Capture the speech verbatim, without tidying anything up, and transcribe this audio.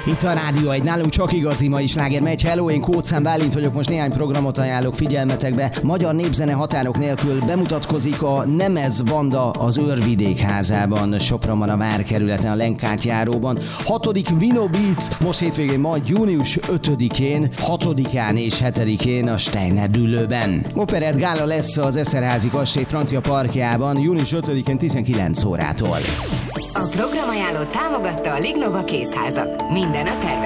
Itt a Rádió egy, nálunk csak igazi mai sláger megy. Hello, én Kóczán Bálint vagyok, most néhány programot ajánlok figyelmetekbe. Magyar népzene határok nélkül bemutatkozik a Nemez Banda az Őrvidék házában, Sopronban, a Várkerületen, a Lenkátyjáróban. Hatodik Vino Beats most hétvégén, majd június ötödikén, hatodikán és hetedikén a Steiner Düllőben. Operett gála lesz az Eszerházi kastély francia parkjában június ötödikén tizenkilenc órától. A programajánlót támogatta a Lignova Kézházak. Minden a tervezés